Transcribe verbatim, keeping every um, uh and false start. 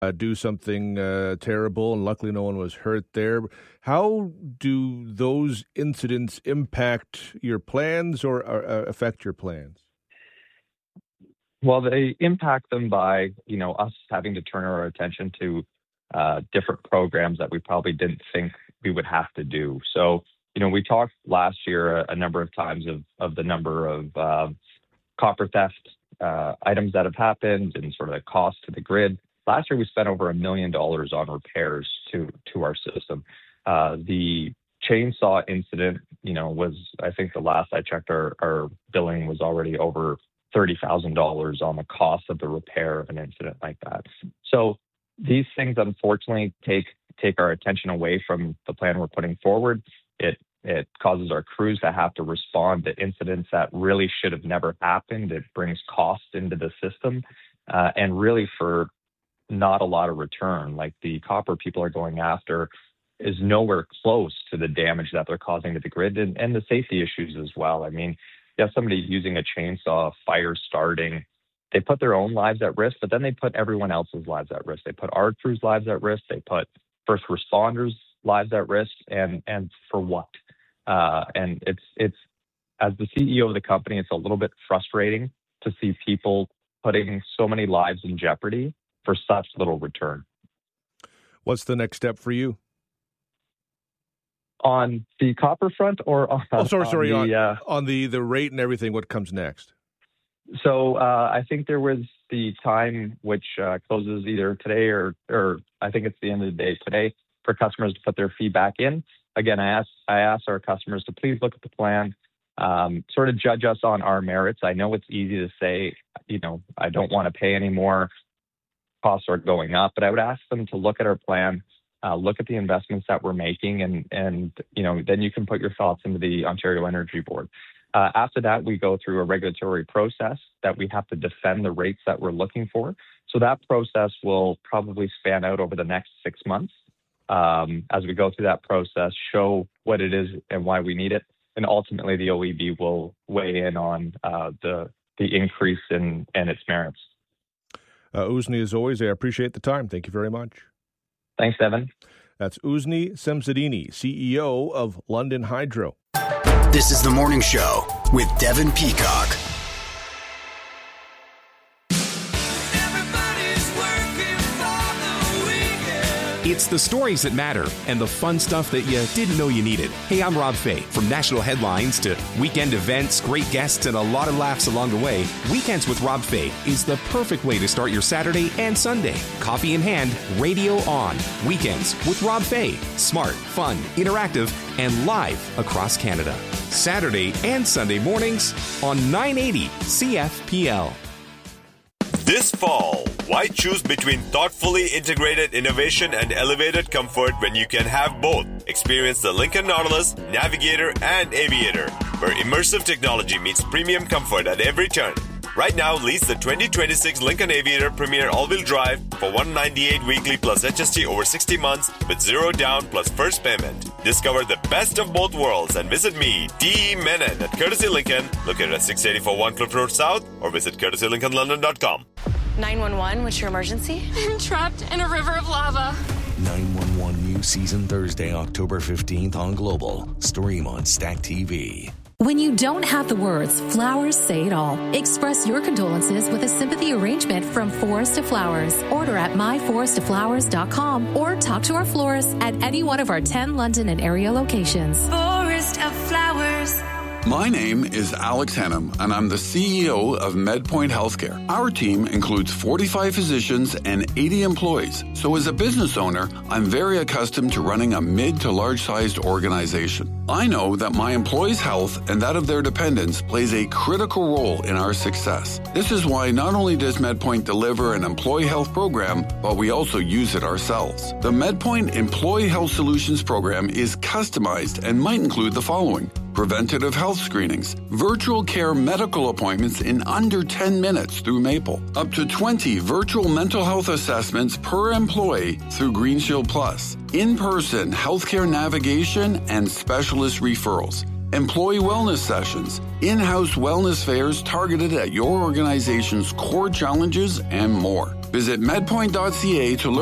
uh, do something uh, terrible, and luckily no one was hurt there. How do those incidents impact your plans or uh, affect your plans? Well, they impact them by, you know, us having to turn our attention to uh, different programs that we probably didn't think we would have to do. So, you know, we talked last year a, a number of times of, of the number of uh, copper theft uh, items that have happened and sort of the cost to the grid. Last year, we spent over a million dollars on repairs to, to our system. Uh, the chainsaw incident, you know, was, I think the last I checked, our, our billing was already over thirty thousand dollars on the cost of the repair of an incident like that. So these things, unfortunately, take take our attention away from the plan we're putting forward. It it causes our crews to have to respond to incidents that really should have never happened. It brings cost into the system, uh, and really for not a lot of return. Like the copper people are going after is nowhere close to the damage that they're causing to the grid and, and the safety issues as well. I mean, you have somebody using a chainsaw, fire starting, they put their own lives at risk, but then they put everyone else's lives at risk. They put our crew's lives at risk. They put first responders' lives at risk, and and for what? Uh, and it's it's as the C E O of the company, it's a little bit frustrating to see people putting so many lives in jeopardy for such little return. What's the next step for you? On the copper front, or on, oh, sorry, sorry, on, the, on, uh, on the, the rate and everything? What comes next? So uh, I think there was the time which uh, closes either today or, or I think it's the end of the day today for customers to put their feedback in. Again, I asked I asked our customers to please look at the plan, um, sort of judge us on our merits. I know it's easy to say, you know, I don't want to pay anymore. Costs are going up, but I would ask them to look at our plan. Uh, look at the investments that we're making, and, and you know, then you can put your thoughts into the Ontario Energy Board. Uh, after that, we go through a regulatory process that we have to defend the rates that we're looking for. So that process will probably span out over the next six months um, as we go through that process, show what it is and why we need it. And ultimately, the O E B will weigh in on uh, the, the increase in, in its merits. Uh, Uzni, as always, I appreciate the time. Thank you very much. Thanks, Devin. That's Uzni Semzadini, C E O of London Hydro. This is The Morning Show with Devin Peacock. It's the stories that matter and the fun stuff that you didn't know you needed. Hey, I'm Rob Fay. From national headlines to weekend events, great guests, and a lot of laughs along the way, Weekends with Rob Fay is the perfect way to start your Saturday and Sunday. Coffee in hand, radio on. Weekends with Rob Fay. Smart, fun, interactive, and live across Canada. Saturday and Sunday mornings on nine eighty C F P L. This fall, why choose between thoughtfully integrated innovation and elevated comfort when you can have both? Experience the Lincoln Nautilus, Navigator, and Aviator, where immersive technology meets premium comfort at every turn. Right now, lease the twenty twenty-six Lincoln Aviator Premier All-Wheel Drive for one hundred ninety-eight dollars weekly plus H S T over sixty months with zero down plus first payment. Discover the best of both worlds and visit me, D E. Menon, at Courtesy Lincoln, located at six eighty-four One Cliff Road South, or visit courtesy lincoln london dot com. nine one one, what's your emergency? I'm trapped in a river of lava. nine one one new season Thursday, October fifteenth on Global. Stream on Stack T V. When you don't have the words, flowers say it all. Express your condolences with a sympathy arrangement from Forest to Flowers. Order at my forest to flowers dot com or talk to our florist at any one of our ten London and area locations. Forest of Flowers. My name is Alex Hennam, and I'm the C E O of MedPoint Healthcare. Our team includes forty-five physicians and eighty employees. So as a business owner, I'm very accustomed to running a mid to large-sized organization. I know that my employees' health and that of their dependents plays a critical role in our success. This is why not only does MedPoint deliver an employee health program, but we also use it ourselves. The MedPoint Employee Health Solutions program is customized and might include the following: preventative health screenings, virtual care medical appointments in under ten minutes through Maple, up to twenty virtual mental health assessments per employee through Green Shield Plus, in-person healthcare navigation and specialist referrals, employee wellness sessions, in-house wellness fairs targeted at your organization's core challenges, and more. Visit medpoint dot c a to learn